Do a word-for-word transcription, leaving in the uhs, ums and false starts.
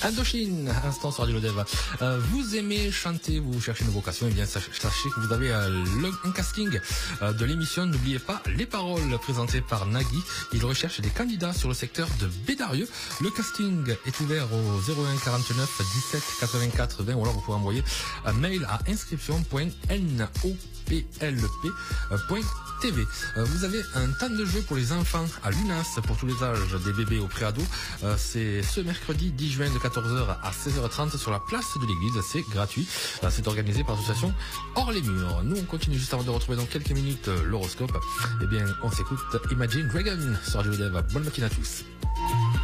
Indochine, instant sur Radio Dev. Euh, vous aimez chanter, vous cherchez une vocation, et eh bien sachez que vous avez euh, le, un casting euh, de l'émission. N'oubliez pas les paroles présentées par Nagui. Il recherche des candidats sur le secteur de Bédarieux. Le casting est ouvert au zéro un quarante-neuf dix-sept quatre-vingt-quatre vingt ou alors vous pouvez envoyer un mail à inscription.noplp.tv. Euh, vous avez un temps de jeu pour les enfants à l'U N A S pour tous les âges, des bébés au préado. Euh, c'est ce mercredi dix juin de quatorze heures à seize heures trente sur la place de l'église. C'est gratuit. Euh, c'est organisé par l'association Hors les Murs. Nous, on continue juste avant de retrouver dans quelques minutes euh, l'horoscope. Eh bien, on s'écoute Imagine Dragon sur Radio Dev. Bonne matinée à tous.